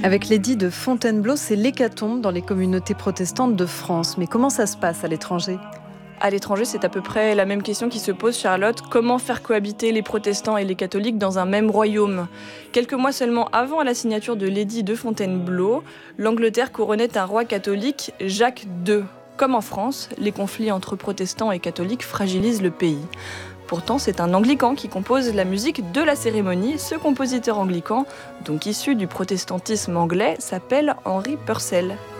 Avec l'édit de Fontainebleau, c'est l'hécatombe dans les communautés protestantes de France. Mais comment ça se passe à l'étranger ? À l'étranger, c'est à peu près la même question qui se pose, Charlotte. Comment faire cohabiter les protestants et les catholiques dans un même royaume ? Quelques mois seulement avant la signature de l'édit de Fontainebleau, l'Angleterre couronnait un roi catholique, Jacques II. Comme en France, les conflits entre protestants et catholiques fragilisent le pays. Pourtant, c'est un anglican qui compose la musique de la cérémonie. Ce compositeur anglican, donc issu du protestantisme anglais, s'appelle Henry Purcell.